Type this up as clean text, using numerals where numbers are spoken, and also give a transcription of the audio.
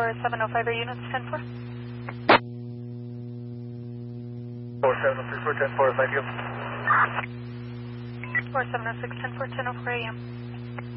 4705 units, 10-4. 4706 10-4, thank you. 4706, 10-4, 10-04 AM.